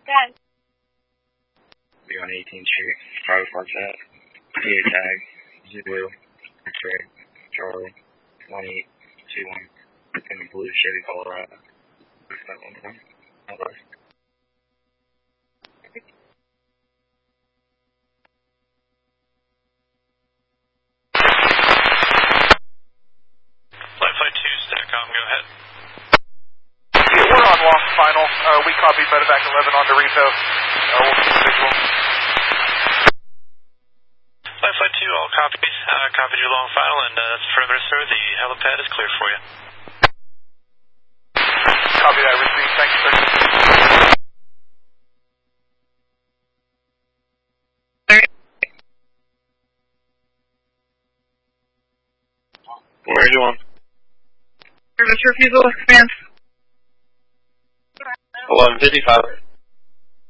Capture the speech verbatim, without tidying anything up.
Dad. Be on eighteenth Street, private park set. P A tag, Zulu, X-ray, Charlie, one eight two one, in the blue Chevy Colorado. That one, one. All right. Go ahead. Yeah, we're on long final. Uh, we copied Medevac eleven on Dorito. Uh, we'll keep the visual. Flight Flight two, all copies. Uh, copied your long final, and uh, that's perimeter, sir. The helipad is clear for you. Copy that, received. Thank you, sir. Where are you on? Service refusal expands. eleven fifty-five.